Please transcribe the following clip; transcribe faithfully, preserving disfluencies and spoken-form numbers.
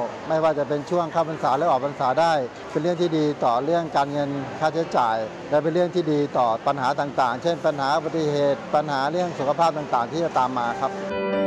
ไม่ว่าจะเป็นช่วงเข้าพรรษาหรือออกพรรษาได้เป็นเรื่องที่ดีต่อเรื่องการเงินค่าใช้จ่ายและเป็นเรื่องที่ดีต่อปัญหาต่างๆเช่นปัญหาอุบัติเหตุปัญหาเรื่องสุขภาพต่างๆที่จะตามมาครับ